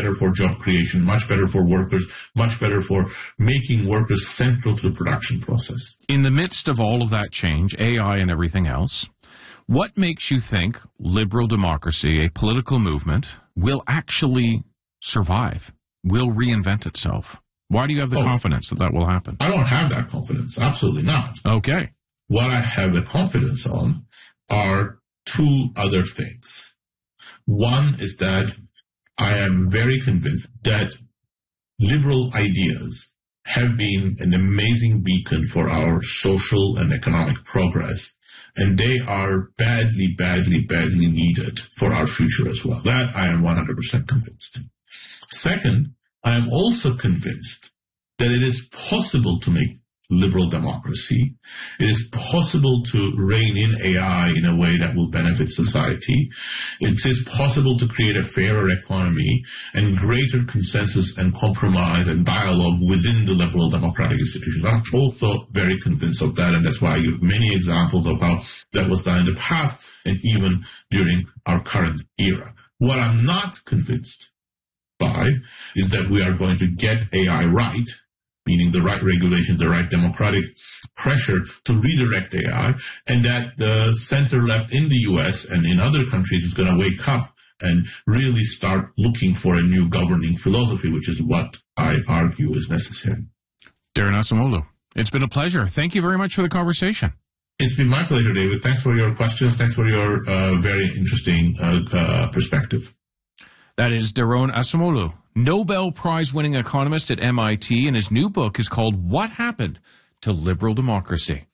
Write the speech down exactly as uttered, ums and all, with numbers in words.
better for job creation, much better for workers, much better for making workers central to the production process. In the midst of all of that change, A I and everything else, what makes you think liberal democracy, a political movement, will actually survive, will reinvent itself? Why do you have the oh, confidence that that will happen? I don't have that confidence. Absolutely not. Okay. What I have the confidence on are two other things. One is that I am very convinced that liberal ideas have been an amazing beacon for our social and economic progress, and they are badly, badly, badly needed for our future as well. That I am one hundred percent convinced. Second, I am also convinced that it is possible to make liberal democracy. It is possible to rein in A I in a way that will benefit society. It is possible to create a fairer economy and greater consensus and compromise and dialogue within the liberal democratic institutions. I'm also very convinced of that, and that's why I give many examples of how that was done in the past and even during our current era. What I'm not convinced by is that we are going to get A I right, meaning the right regulation, the right democratic pressure to redirect A I, and that the center-left in the U S and in other countries is going to wake up and really start looking for a new governing philosophy, which is what I argue is necessary. Daron Acemoglu, it's been a pleasure. Thank you very much for the conversation. It's been my pleasure, David. Thanks for your questions. Thanks for your uh, very interesting uh, uh, perspective. That is Daron Acemoglu, Nobel Prize-winning economist at M I T, and his new book is called What Happened to Liberal Democracy?